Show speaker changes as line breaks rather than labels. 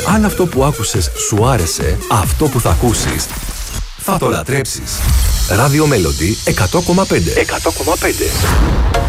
Αν αυτό που άκουσες σου άρεσε, αυτό που θα ακούσεις θα το λατρέψεις. Radio Melody 100,5.